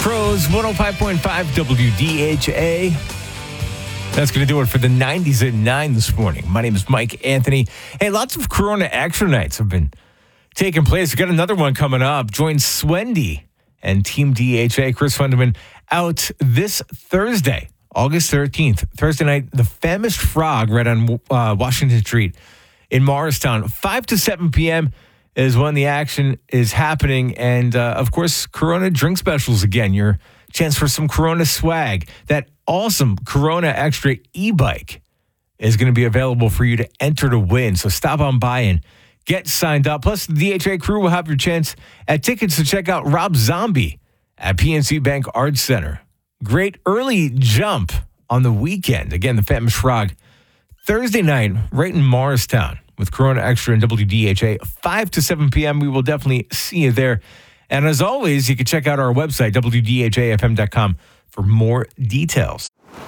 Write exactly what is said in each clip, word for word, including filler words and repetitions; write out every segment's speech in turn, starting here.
Pros one oh five point five W D H A. That's going to do it for the nineties at nine this morning. My name is Mike Anthony. Hey, lots of Corona Extra Nights have been taking place. We've got another one coming up. Join Swendy and Team D H A, Chris Funderman, out this Thursday, August thirteenth. Thursday night, the Famished Frog right on uh, Washington Street in Morristown. five to seven p.m. is when the action is happening. And, uh, of course, Corona drink specials again. Your chance for some Corona swag. That awesome Corona Extra e-bike is going to be available for you to enter to win. So stop on by and get signed up. Plus, the D H A crew will have your chance at tickets to check out Rob Zombie at P N C Bank Arts Center. Great early jump on the weekend. Again, the Famished Frog. Thursday night, right in Morristown, with Corona Extra and W D H A, five to seven p.m. We will definitely see you there. And as always, you can check out our website, W D H A F M dot com, for more details.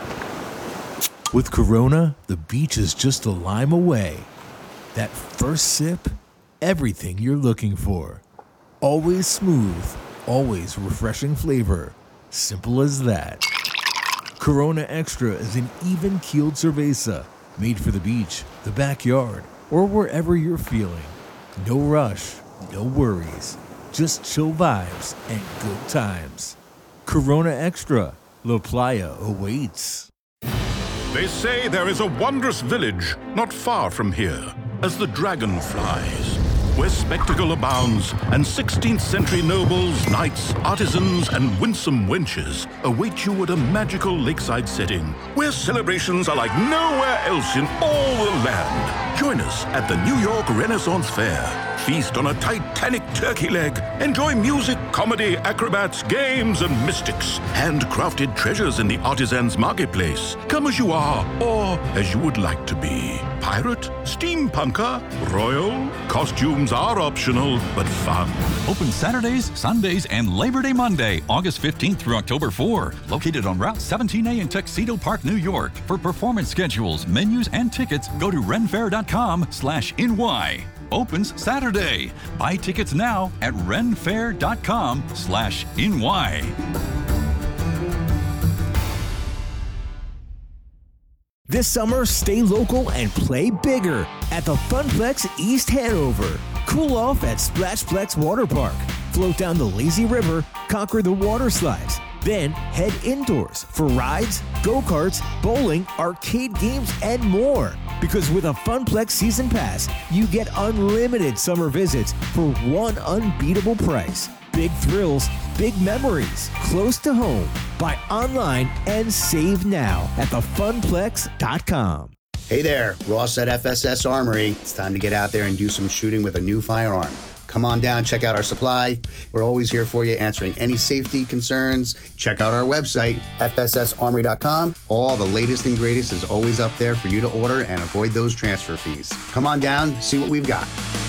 With Corona, the beach is just a lime away. That first sip, everything you're looking for. Always smooth, always refreshing flavor. Simple as that. Corona Extra is an even-keeled cerveza, made for the beach, the backyard, or wherever you're feeling. No rush, no worries, just chill vibes and good times. Corona Extra, La Playa awaits. They say there is a wondrous village not far from here, as the dragon flies, where spectacle abounds and sixteenth century nobles, knights, artisans, and winsome wenches await you at a magical lakeside setting, where celebrations are like nowhere else in all the land. Join us at the New York Renaissance Fair. Feast on a titanic turkey leg. Enjoy music, comedy, acrobats, games, and mystics. Handcrafted treasures in the artisans' marketplace. Come as you are, or as you would like to be. Pirate, steampunker, royal. Costumes are optional, but fun. Open Saturdays, Sundays, and Labor Day Monday, August fifteenth through October fourth. Located on Route seventeen A in Tuxedo Park, New York. For performance schedules, menus, and tickets, go to renfair.com slash NY. Opens Saturday. Buy tickets now at renfair.com slash NY. This summer, stay local and play bigger at the Funplex East Hanover. Cool off at Splashplex Water Park. Float down the lazy river, conquer the water slides. Then head indoors for rides, go-karts, bowling, arcade games, and more. Because with a Funplex Season Pass, you get unlimited summer visits for one unbeatable price. Big thrills, big memories, close to home. Buy online and save now at the funplex dot com. Hey there, Ross at F S S Armory. It's time to get out there and do some shooting with a new firearm. Come on down, check out our supply. We're always here for you, answering any safety concerns. Check out our website, F S S armory dot com. All the latest and greatest is always up there for you to order and avoid those transfer fees. Come on down, see what we've got.